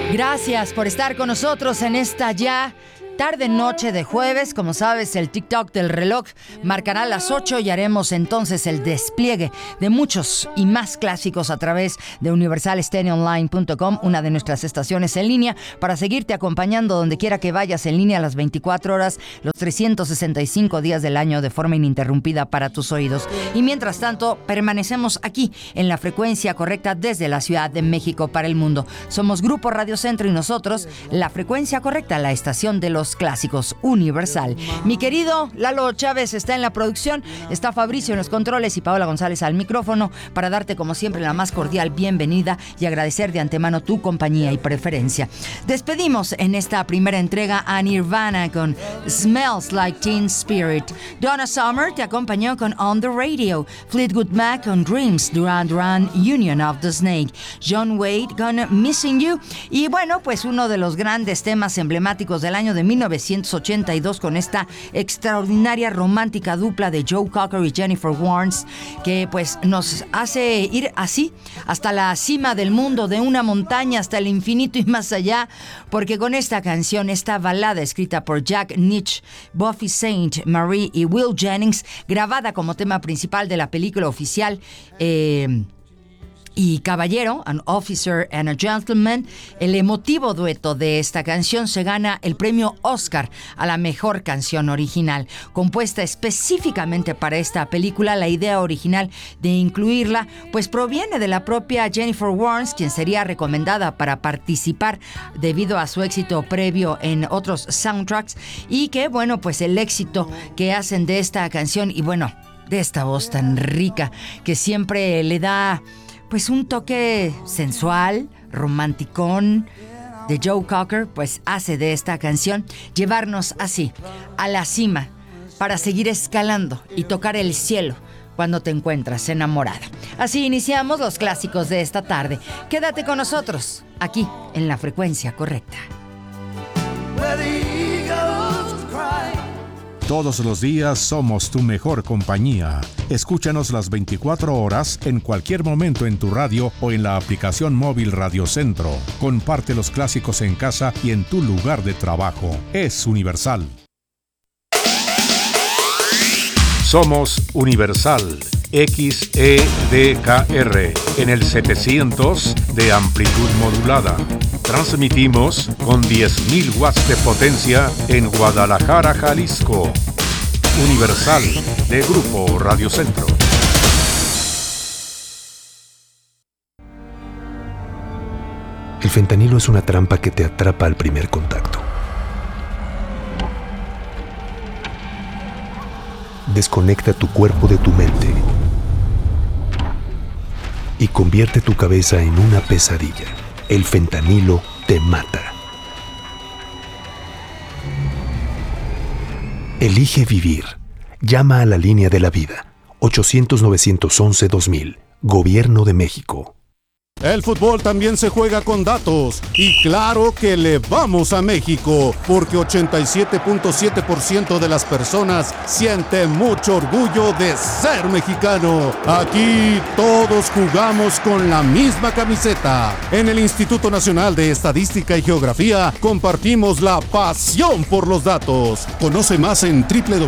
Gracias por estar con nosotros en esta ya tarde-noche de jueves. Como sabes, el TikTok del reloj marcará las 8 y haremos entonces el despliegue de muchos y más clásicos a través de universalstereoonline.com, una de nuestras estaciones en línea, para seguirte acompañando donde quiera que vayas en línea las 24 horas, los 365 días del año de forma ininterrumpida para tus oídos. Y mientras tanto, permanecemos aquí en la frecuencia correcta desde la Ciudad de México para el mundo. Somos Grupo Radio Centro y nosotros, la frecuencia correcta, la estación de los clásicos Universal. Mi querido Lalo Chávez está en la producción, está Fabricio en los controles y Paola González al micrófono para darte como siempre la más cordial bienvenida y agradecer de antemano tu compañía y preferencia. Despedimos en esta primera entrega a Nirvana con Smells Like Teen Spirit. Donna Summer te acompañó con On the Radio. Fleetwood Mac con Dreams. Duran Duran, Union of the Snake. John Wade con Missing You. Y bueno, pues uno de los grandes temas emblemáticos del año de 1982 con esta extraordinaria romántica dupla de Joe Cocker y Jennifer Warnes, que pues nos hace ir así hasta la cima del mundo, de una montaña hasta el infinito y más allá, porque con esta canción, esta balada escrita por Jack Nitzsche, Buffy Sainte-Marie y Will Jennings, grabada como tema principal de la película oficial y Caballero, An Officer and a Gentleman, el emotivo dueto de esta canción se gana el premio Oscar a la mejor canción original. Compuesta específicamente para esta película, la idea original de incluirla pues proviene de la propia Jennifer Warnes, quien sería recomendada para participar debido a su éxito previo en otros soundtracks, y que bueno, pues el éxito que hacen de esta canción y bueno, de esta voz tan rica que siempre le da pues un toque sensual, romanticón de Joe Cocker, pues hace de esta canción llevarnos así, a la cima, para seguir escalando y tocar el cielo cuando te encuentras enamorada. Así iniciamos los clásicos de esta tarde. Quédate con nosotros, aquí en la frecuencia correcta. Todos los días somos tu mejor compañía. Escúchanos las 24 horas en cualquier momento en tu radio o en la aplicación móvil Radio Centro. Comparte los clásicos en casa y en tu lugar de trabajo. Es Universal. Somos Universal XEDKR en el 700 de amplitud modulada. Transmitimos con 10.000 watts de potencia en Guadalajara, Jalisco. Universal de Grupo Radio Centro. El fentanilo es una trampa que te atrapa al primer contacto. Desconecta tu cuerpo de tu mente y convierte tu cabeza en una pesadilla. El fentanilo te mata. Elige vivir. Llama a la línea de la vida. 800-911-2000. Gobierno de México. El fútbol también se juega con datos. Y claro que le vamos a México, porque 87.7% de las personas siente mucho orgullo de ser mexicano. Aquí todos jugamos con la misma camiseta. En el Instituto Nacional de Estadística y Geografía compartimos la pasión por los datos. Conoce más en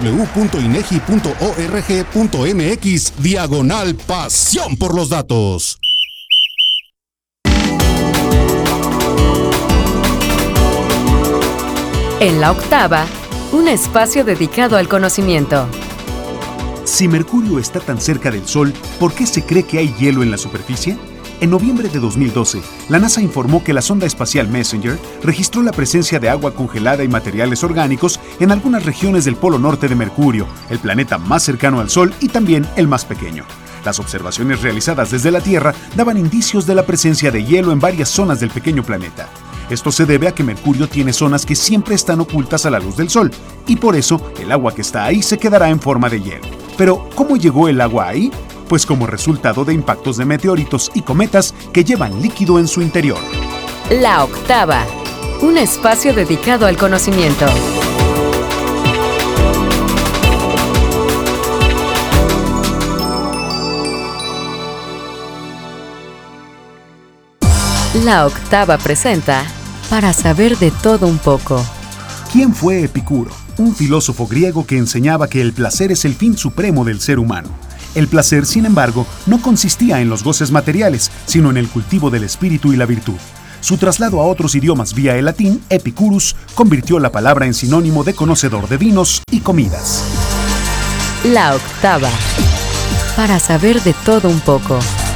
www.inegi.org.mx/pasión por los datos. En la octava, un espacio dedicado al conocimiento. Si Mercurio está tan cerca del Sol, ¿por qué se cree que hay hielo en la superficie? En noviembre de 2012, la NASA informó que la sonda espacial Messenger registró la presencia de agua congelada y materiales orgánicos en algunas regiones del polo norte de Mercurio, el planeta más cercano al Sol y también el más pequeño. Las observaciones realizadas desde la Tierra daban indicios de la presencia de hielo en varias zonas del pequeño planeta. Esto se debe a que Mercurio tiene zonas que siempre están ocultas a la luz del Sol, y por eso el agua que está ahí se quedará en forma de hielo. Pero, ¿cómo llegó el agua ahí? Pues como resultado de impactos de meteoritos y cometas que llevan líquido en su interior. La octava, un espacio dedicado al conocimiento. La octava presenta para saber de todo un poco. ¿Quién fue Epicuro? Un filósofo griego que enseñaba que el placer es el fin supremo del ser humano. El placer, sin embargo, no consistía en los goces materiales, sino en el cultivo del espíritu y la virtud. Su traslado a otros idiomas vía el latín, epicurus, convirtió la palabra en sinónimo de conocedor de vinos y comidas. La octava, para saber de todo un poco.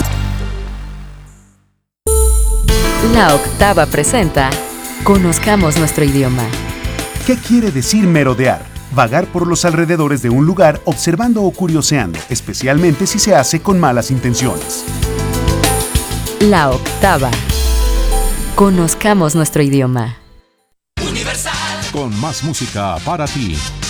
La octava presenta Conozcamos nuestro idioma. ¿Qué quiere decir merodear? Vagar por los alrededores de un lugar observando o curioseando, especialmente si se hace con malas intenciones. La octava. Conozcamos nuestro idioma. Con más música para ti.